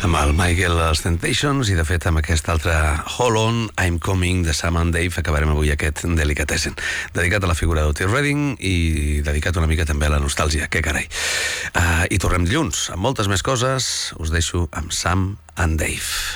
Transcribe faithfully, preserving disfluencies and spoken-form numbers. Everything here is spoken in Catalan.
amb el Michael als Temptations i de fet amb aquest altre Hold On, I'm Coming de Sam and Dave acabarem avui aquest Delicatessen dedicat a la figura d'Otis Redding i dedicat una mica també a la nostàlgia, que carai. Uh, i tornem dilluns amb moltes més coses. Us deixo amb Sam and Dave.